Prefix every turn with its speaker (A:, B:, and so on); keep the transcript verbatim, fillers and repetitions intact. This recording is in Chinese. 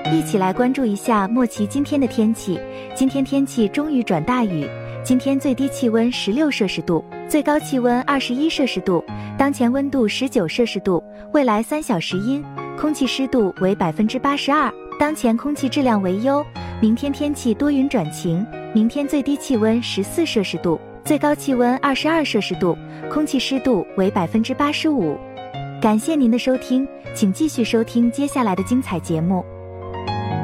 A: 一起来关注一下莫奇今天的天气。今天天气终于转大雨，今天最低气温十六摄氏度，最高气温二十一摄氏度，当前温度十九摄氏度，未来三小时阴，空气湿度为百分之八十二，当前空气质量为优。明天天气多云转晴，明天最低气温十四摄氏度，最高气温二十二摄氏度，空气湿度为百分之八十五。感谢您的收听，请继续收听接下来的精彩节目。